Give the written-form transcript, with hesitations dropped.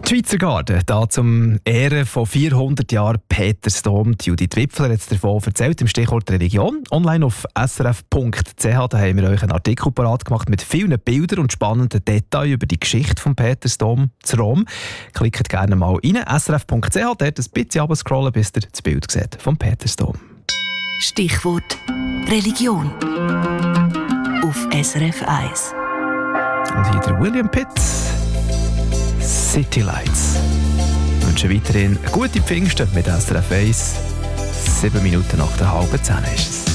Die Schweizer Garde, da zum Ehren von 400 Jahren Petersdom. Judith Wipfler hat davon erzählt, im Stichwort Religion. Online auf srf.ch, da haben wir euch einen Artikel parat gemacht mit vielen Bildern und spannenden Details über die Geschichte vom Petersdom zu Rom. Klickt gerne mal rein, srf.ch, dort ein bisschen runterscrollen, bis ihr das Bild seht vom Petersdom. Stichwort Religion auf SRF 1. Und hier der William Pitt. City Lights. Ich wünsche weiterhin eine gute Pfingsten mit SRF 1. 7 Minuten nach der halben 10 ist es.